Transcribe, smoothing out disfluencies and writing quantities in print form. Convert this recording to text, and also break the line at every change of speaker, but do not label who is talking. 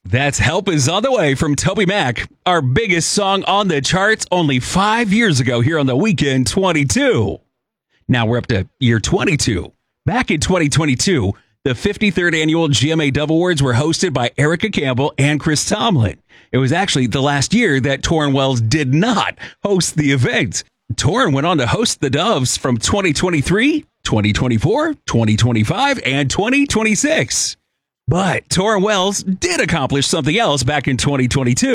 That's Help Is On The Way from Toby Mac, our biggest song on the charts only 5 years ago here on The Weekend 22. Now we're up to year 22. Back in 2022, the 53rd annual GMA Dove Awards were hosted by Erica Campbell and Chris Tomlin. It was actually the last year that Torrin Wells did not host the event. Torrin went on to host the Doves from 2023, 2024, 2025, and 2026. But Torrin Wells did accomplish something else back in 2022.